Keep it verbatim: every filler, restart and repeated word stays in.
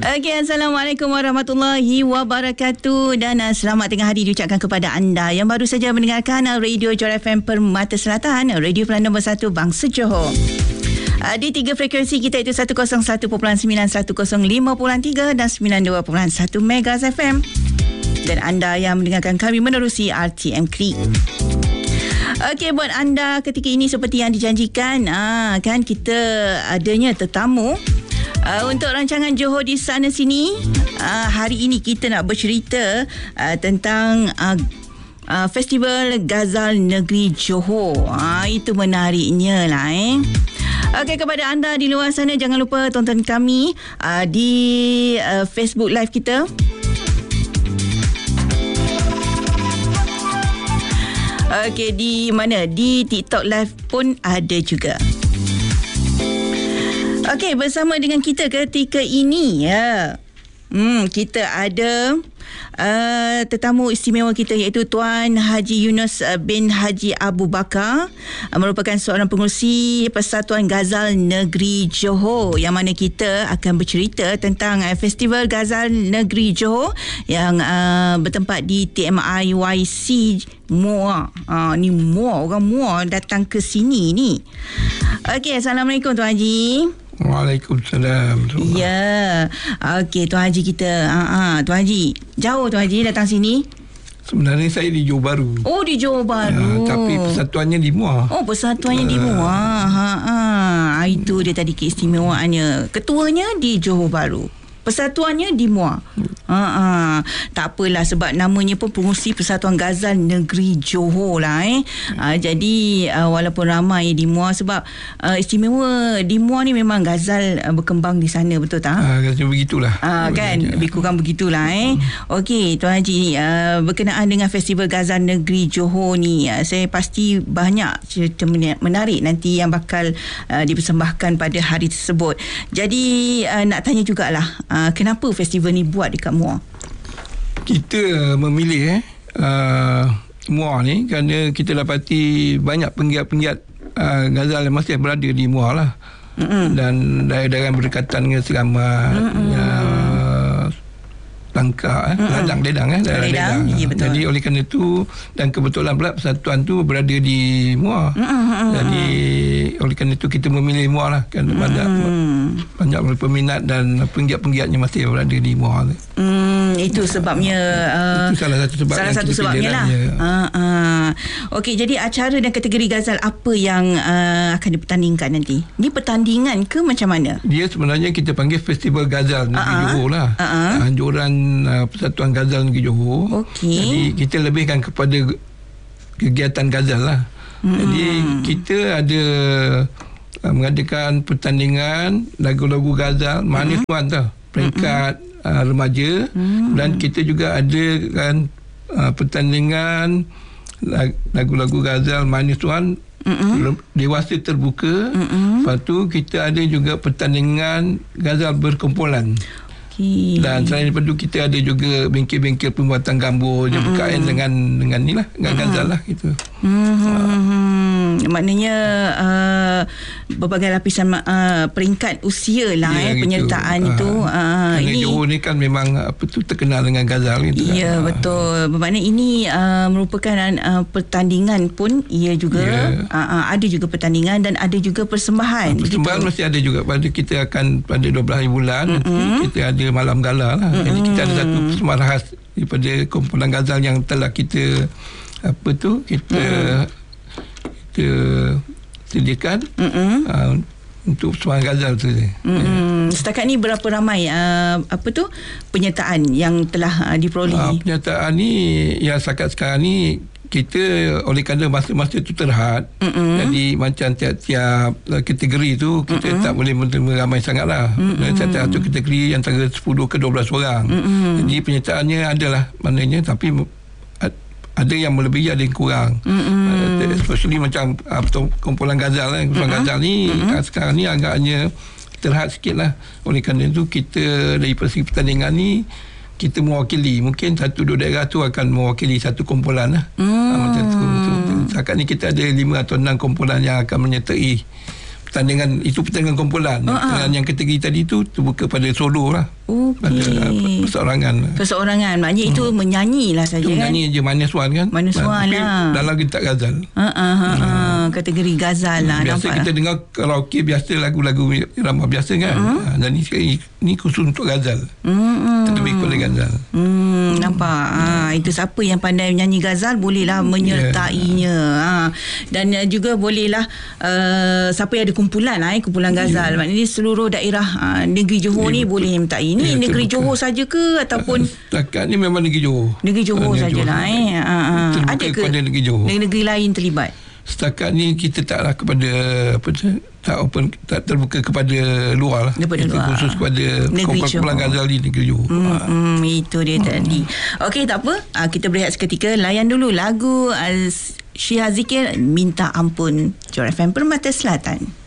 Okay, Assalamualaikum warahmatullahi wabarakatuh dan uh, selamat tengah hari diucapkan kepada anda yang baru saja mendengarkan uh, Radio Johor F M Permata Selatan, Radio Pilihan nombor satu Bangsa Johor. Uh, di tiga frekuensi kita itu seratus satu perpuluhan sembilan, seratus lima perpuluhan tiga dan sembilan puluh dua perpuluhan satu Megahertz F M. Dan anda yang mendengarkan kami menerusi R T M Klik. Okey, buat anda ketika ini seperti yang dijanjikan, ah, kan kita adanya tetamu uh, untuk rancangan Johor di sana sini. Uh, hari ini kita nak bercerita uh, tentang uh, uh, Festival Ghazal Negeri Johor. Uh, itu menariknya lah eh. Okey, kepada anda di luar sana, jangan lupa tonton kami uh, di uh, Facebook Live kita. Okey, di mana? Di TikTok Live pun ada juga. Okey, bersama dengan kita ketika ini ya. Hmm, kita ada uh, tetamu istimewa kita iaitu Tuan Haji Yunus bin Haji Abu Bakar, uh, merupakan seorang pengerusi Persatuan Ghazal Negeri Johor, yang mana kita akan bercerita tentang uh, Festival Ghazal Negeri Johor yang uh, bertempat di T M I Y C Muar. Uh, ni Muar, orang Muar datang ke sini ni. Okey, Assalamualaikum Tuan Haji. Waalaikumsalam. Ya. Okey, Tuan Haji kita. Ha ah, Tuan Haji. Jauh Tuan Haji datang sini? Sebenarnya saya di Johor Bahru. Oh, di Johor Bahru. Ya, tapi persatuannya di Muar. Oh, persatuannya uh. di Muar. Ha ah. Itu dia tadi keistimewaannya. Ketuanya di Johor Bahru. Persatuannya di Muar. Ha ah. Tak apalah, sebab namanya pun pengurusi Persatuan Ghazal Negeri Johor lah eh. Ha, jadi uh, walaupun ramai di Muar, sebab uh, istimewa di Muar ni memang Ghazal uh, berkembang di sana, betul tak? Ah, uh, begitulah. Ah, kan, lebih kurang begitulah eh. Okey, Tuan Haji, uh, berkenaan dengan Festival Ghazal Negeri Johor ni, uh, saya pasti banyak cerita menarik nanti yang bakal uh, dipersembahkan pada hari tersebut. Jadi uh, nak tanya jugalah, uh, kenapa festival ni buat dekat Muar? Kita memilih eh uh, Muar ni kerana kita dapati banyak penggiat-penggiat uh, Ghazal yang masih berada di Muar lah. Mm-hmm. Dan daerah-daerah yang berdekatan dengan Selamat, mm-hmm. uh, Langkah, eh, mm-hmm. Ladang, Ledang eh, daerah Ledang. Ya, jadi oleh kerana itu, dan kebetulan pula persatuan tu berada di Muar. Mm-hmm. Jadi oleh kerana itu kita memilih Muar lah, kerana mm-hmm. banyak banyak peminat dan penggiat-penggiatnya masih berada di Muar. Hmm, itu sebabnya uh, itu salah satu sebab salah satu sebabnya lah. Uh, uh. Okey, jadi acara dan kategori Ghazal apa yang uh, akan dipertandingkan nanti? Ni pertandingan ke macam mana? Dia sebenarnya kita panggil Festival Ghazal Negeri uh-huh. Johor lah. Uh-huh. Anjuran uh, Persatuan Ghazal Negeri Johor. Okey. Jadi kita lebihkan kepada kegiatan Ghazal lah. Hmm. Jadi kita ada uh, mengadakan pertandingan lagu-lagu Ghazal, manis hmm. tuan tau, peringkat hmm. Uh, remaja, hmm. dan kita juga ada kan uh, pertandingan lagu-lagu Ghazal manis tuan hmm. dewasa terbuka. Hmm. Lepas tu kita ada juga pertandingan Ghazal berkumpulan. Okay. Dan selain daripada itu kita ada juga bengkel-bengkel pembuatan gambar yang mm-hmm. berkaitan dengan dengan ni lah, dengan mm-hmm. Ghazal lah gitu. Mm-hmm. Uh. Maknanya uh, berbagai lapisan uh, peringkat usia lah ya, eh, penyertaan gitu. Itu. Uh, ini Johor ni kan memang apa tu terkenal dengan Ghazal gitu. Ya, kan? Betul. Bermakna ini uh, merupakan uh, pertandingan pun ia juga yeah. uh, uh, ada juga pertandingan dan ada juga persembahan. Uh, persembahan begitu? Mesti ada juga. Pada kita akan pada dua belas hari bulan mm-hmm. nanti kita ada malam gala lah. Mm-hmm. Jadi kita ada satu persembahan khas daripada kumpulan Ghazal yang telah kita apa tu kita mm-hmm. kita sediakan mm-hmm. uh, untuk persembahan Ghazal tu. Mm-hmm. Setakat ni berapa ramai uh, apa tu penyertaan yang telah uh, diperolehi? Uh, penyertaan ni yang setakat sekarang ni kita oleh kerana masa-masa itu terhad, mm-hmm. jadi macam tiap-tiap kategori tu kita mm-hmm. tak boleh menerima ramai sangat lah. Mm-hmm. Setiap satu kategori antara sepuluh ke dua belas orang. Mm-hmm. Jadi penyertaannya adalah maknanya, tapi ada yang melebihi, ada yang kurang. Mm-hmm. Especially macam uh, kumpulan Ghazal lah. Kumpulan mm-hmm. Ghazal ni mm-hmm. sekarang ni agaknya terhad sikit lah. Oleh kerana itu kita dari segi pertandingan ni kita mewakili, mungkin satu dua daerah tu akan mewakili satu kumpulan lah. Mm. Ha, macam tu. Setakat ni kita ada lima atau enam kumpulan yang akan menyertai pertandingan itu, pertandingan kumpulan. Uh-huh. Yang kategori tadi tu terbuka pada solo lah. Okey. Perseorangan. Perseorangan. Maknanya hmm. itu menyanyi lah saja kan? Menyanyi je manis wan kan? Manis wan lah. Dalam kita gazal. Uh, uh, uh, uh, uh. Kategori gazal lah. Biasa nampak kita lah. dengar karaoke biasa lagu-lagu irama biasa kan? Uh-huh. Dan ni, ni khusus untuk gazal. Uh-huh. Lebih kepada gazal. Hmm, nampak. Ha, itu siapa yang pandai menyanyi gazal bolehlah menyertainya. Yeah. Ha. Dan uh, juga bolehlah uh, siapa yang ada kumpulan lah, eh, kumpulan gazal. Yeah. Maknanya seluruh daerah uh, negeri Johor yeah, ni betul. Boleh menyertai. Ini yeah, negeri Johor saja ke ataupun setakat ni memang negeri Johor. Negeri Johor uh, sajalah eh. Ha, ha. Ada ke negeri Johor. Negeri lain terlibat? Setakat ni kita taklah kepada apa tak open tak terbuka kepada luar lah. Kepada kita luar. Khusus kepada kumpulan gazal di negeri Johor. Hmm, ha. hmm, itu dia hmm. tadi. Okey, tak apa. Ha, kita berehat seketika. Layan dulu lagu uh, Syiha Zikir Minta Ampun. Johor F M Permata Selatan.